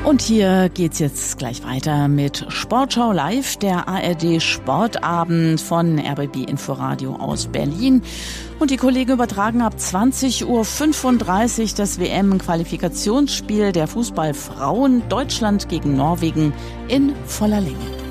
Und hier geht's jetzt gleich weiter mit Sportschau live, der ARD Sportabend von RBB Inforadio aus Berlin. Und die Kollegen übertragen ab 20:35 Uhr das WM-Qualifikationsspiel der Fußballfrauen Deutschland gegen Norwegen in voller Länge.